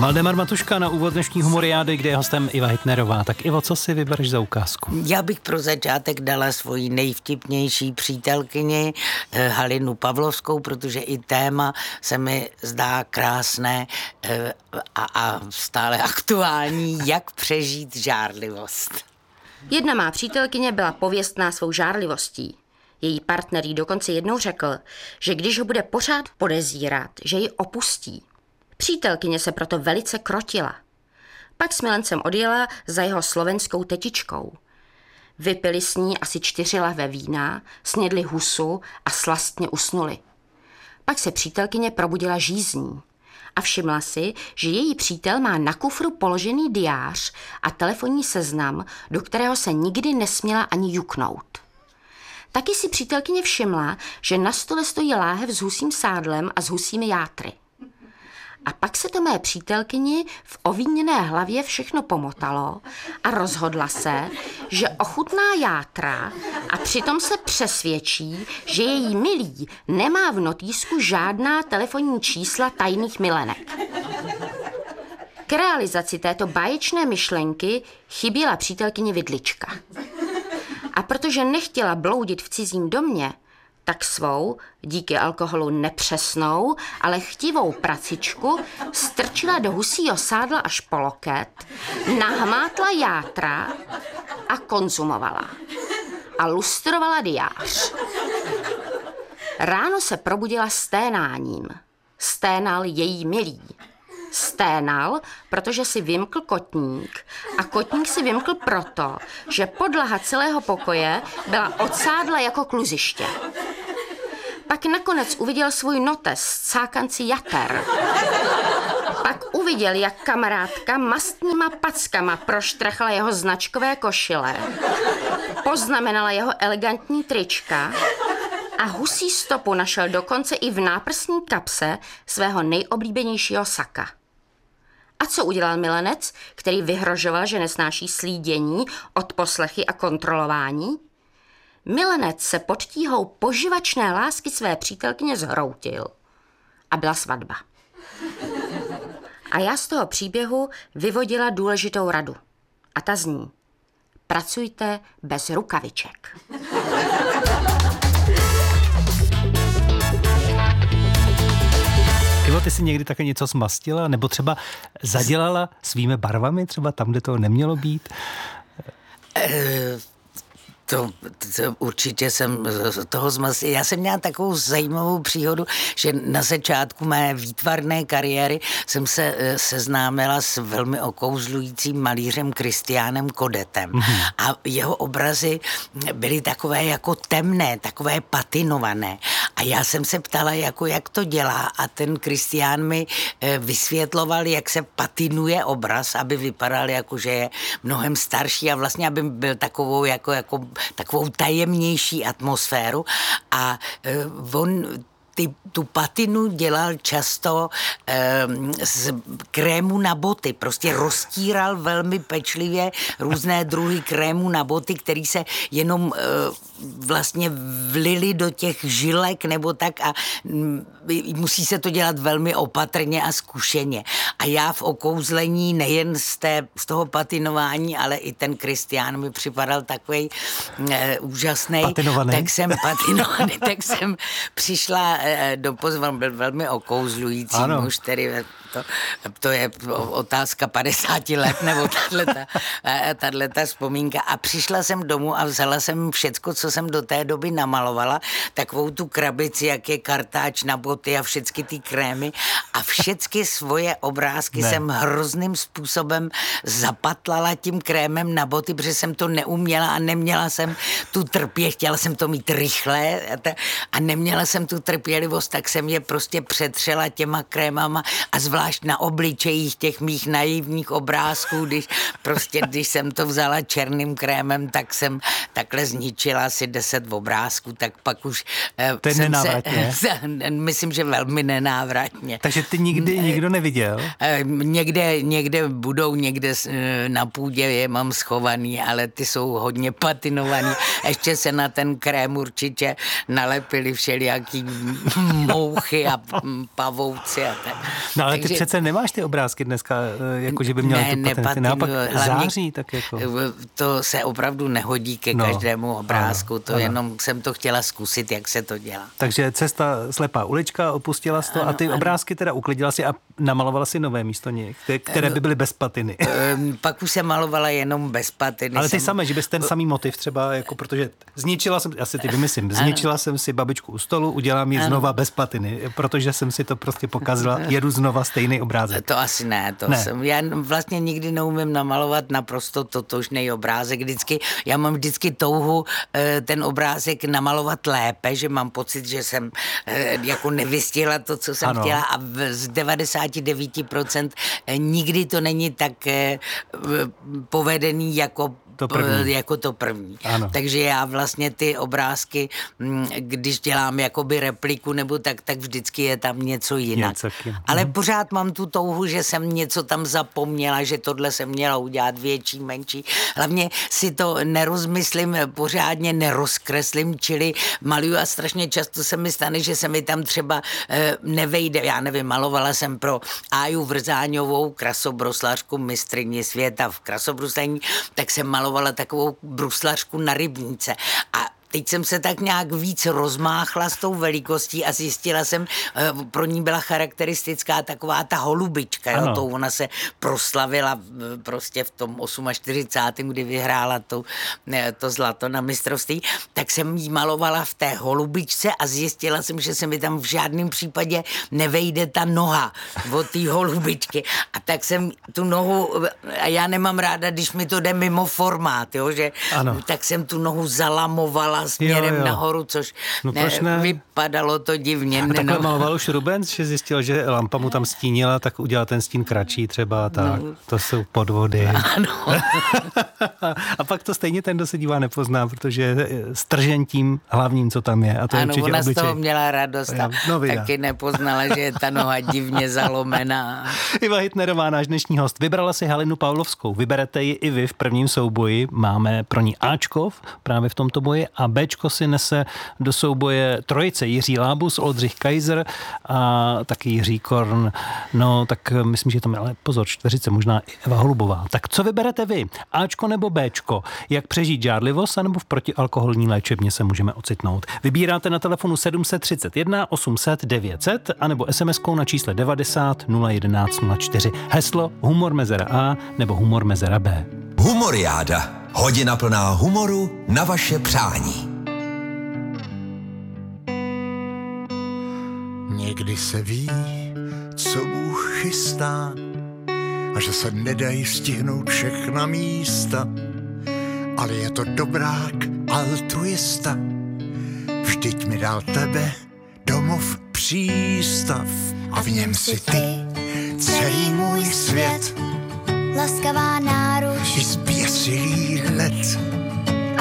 Valdemar Matuška na úvod dnešní humoriády, kde je hostem Iva Hitnerová. Tak Ivo, co si vybereš za ukázku? Já bych pro začátek dala svoji nejvtipnější přítelkyni Halinu Pavlovskou, protože i téma se mi zdá krásné a stále aktuální, jak přežít žárlivost. Jedna má přítelkyně byla pověstná svou žárlivostí. Její partner jí dokonce jednou řekl, že když ho bude pořád podezírat, že ji opustí. Přítelkyně se proto velice krotila. Pak s milencem odjela za jeho slovenskou tetičkou. Vypili s ní asi 4 lahve vína, snědli husu a slastně usnuli. Pak se přítelkyně probudila žízní a všimla si, že její přítel má na kufru položený diář a telefonní seznam, do kterého se nikdy nesměla ani juknout. Taky si přítelkyně všimla, že na stole stojí láhev s husím sádlem a s husími játry. A pak se to mé přítelkyni v ovíněné hlavě všechno pomotalo a rozhodla se, že ochutná játra a přitom se přesvědčí, že její milý nemá v notýsku žádná telefonní čísla tajných milenek. K realizaci této báječné myšlenky chyběla přítelkyni vidlička. A protože nechtěla bloudit v cizím domě, tak svou, díky alkoholu nepřesnou, ale chtivou pracičku strčila do husího sádla až po loket, nahmátla játra a konzumovala. A lustrovala diář. Ráno se probudila sténáním. Sténal její milý. Sténal, protože si vymkl kotník a kotník si vymkl proto, že podlaha celého pokoje byla od sádla jako kluziště. Pak nakonec uviděl svůj notes s cákanci jater. Pak uviděl, jak kamarádka mastníma packama proštrachla jeho značkové košile, poznamenala jeho elegantní trička a husí stopu našel dokonce i v náprsní kapse svého nejoblíbenějšího saka. A co udělal milenec, který vyhrožoval, že nesnáší slídění, odposlechy a kontrolování? Milenec se pod tíhou poživačné lásky své přítelkyně zhroutil. A byla svatba. A já z toho příběhu vyvodila důležitou radu. A ta zní: pracujte bez rukaviček. Ivo, ty jsi někdy také něco zmastila? Nebo třeba zadělala svými barvami, třeba tam, kde to nemělo být? To určitě jsem toho zmastila. Já jsem měla takovou zajímavou příhodu, že na začátku mé výtvarné kariéry jsem se seznámila s velmi okouzlujícím malířem Kristiánem Kodetem. A jeho obrazy byly takové jako temné, takové patinované. A já jsem se ptala, jako jak to dělá, a ten Kristián mi vysvětloval, jak se patinuje obraz, aby vypadal jako, že je mnohem starší a vlastně, aby byl takovou takovou tajemnější atmosféru a on tu patinu dělal často z krému na boty. Prostě roztíral velmi pečlivě různé druhy krému na boty, který se jenom vlastně vlili do těch žilek nebo tak a musí se to dělat velmi opatrně a zkušeně. A já v okouzlení nejen z toho patinování, ale i ten Kristián mi připadal takovej úžasný. Tak jsem přišla do pozván, byl velmi okouzlující muž, který to je otázka 50 let, nebo tato vzpomínka. A přišla jsem domů a vzala jsem všecko, co jsem do té doby namalovala, takovou tu krabici, jak je kartáč na boty a všechny ty krémy a všechny svoje obrázky jsem hrozným způsobem zapatlala tím krémem na boty, protože jsem to neuměla a neměla jsem tu chtěla jsem to mít rychle a neměla jsem tu trpělivost, tak jsem je prostě přetřela těma krémama a zvlášť na obličejích těch mých naivních obrázků, když jsem to vzala černým krémem, tak jsem takhle zničila asi 10 obrázků, tak pak už to je nenávratně. Myslím, že velmi nenávratně. Takže ty nikdy nikdo neviděl? Někde budou, někde na půdě je mám schovaný, ale ty jsou hodně patinovaný. Ještě se na ten krém určitě nalepili všelijaký mouchy a pavouci a tak. No ale ty přece nemáš ty obrázky dneska, jako že by měla tu patenty. Naopak září, tak jako. To se opravdu nehodí ke každému obrázku, jenom jsem to chtěla zkusit, jak se to dělá. Takže cesta slepá ulička, opustila jsi to a ty obrázky teda uklidila si a namalovala si nové místo něj, které by byly bez patiny. Pak už se malovala jenom bez patiny. Ale ty samé, že bys ten samý motiv třeba, jako protože zničila jsem, asi ty vymyslím, zničila jsem si babičku u stolu, udělám ji znova bez patiny, protože jsem si to prostě pokazila, jedu znova stejný obrázek. To asi ne, já vlastně nikdy neumím namalovat naprosto totožný obrázek. Já mám vždycky touhu ten obrázek namalovat lépe, že mám pocit, že jsem jako nevystihla to, co jsem chtěla a z 99% nikdy to není tak povedený jako to první. Takže já vlastně ty obrázky, když dělám jakoby repliku nebo tak vždycky je tam něco jinak. Ale pořád mám tu touhu, že jsem něco tam zapomněla, že tohle jsem měla udělat větší, menší. Hlavně si to nerozmyslím, pořádně nerozkreslím, čili maluju a strašně často se mi stane, že se mi tam třeba nevejde. Já nevím, malovala jsem pro Áju Vrzáňovou, krasobruslařku, mistryni světa v krasobruslení, tak jsem malovala takovou bruslařku na rybníce a teď jsem se tak nějak víc rozmáchla s tou velikostí a zjistila jsem, pro ní byla charakteristická taková ta holubička, to ona se proslavila prostě v tom 48., kdy vyhrála to zlato na mistrovství, tak jsem jí malovala v té holubičce a zjistila jsem, že se mi tam v žádném případě nevejde ta noha od té holubičky. A tak jsem tu nohu, a já nemám ráda, když mi to jde mimo formát, tak jsem tu nohu zalamovala směrem nahoru, což vypadalo to divně. A takhle maloval už Rubens, že zjistil, že lampa mu tam stínila, tak udělal ten stín kratší třeba, tak to jsou podvody. Ano. A pak to stejně ten, kdo se dívá, nepozná, protože stržen tím hlavním, co tam je. A to je určitě ona obličej. Z toho měla radost a taky nepoznala, že je ta noha divně zalomená. Iva Hitnerová, náš dnešní host, vybrala si Halinu Pavlovskou. Vyberete ji i vy v prvním souboji. Máme pro ní Ačkov právě v tomto boji a Bčko si nese do souboje trojice Jiří Lábus, Oldřich Kaiser a taky Jiří Korn. No tak myslím, že tam je ale pozor, čtveřice, možná i Eva Holubová. Tak co vyberete vy? Ačko nebo Bčko? Jak přežít žárlivost anebo v protialkoholní léčebně se můžeme ocitnout? Vybíráte na telefonu 731 800 900 anebo SMS-kou na čísle 90 011 04. Heslo Humor mezera A nebo Humor mezera B. Humoriáda. Hodina plná humoru na vaše přání. Někdy se ví, co Bůh chystá a že se nedají stihnout všechna místa, ale je to dobrák altruista. Vždyť mi dal tebe domov přístav a v něm si ty celý můj svět. Laskavá náruč i zběsilý hled.